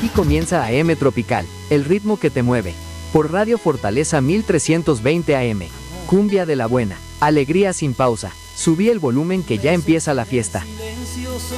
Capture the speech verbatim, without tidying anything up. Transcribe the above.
Aquí comienza A M Tropical, el ritmo que te mueve. Por Radio Fortaleza mil trescientos veinte A M. Cumbia de la buena, alegría sin pausa. Subí el volumen que ya empieza la fiesta.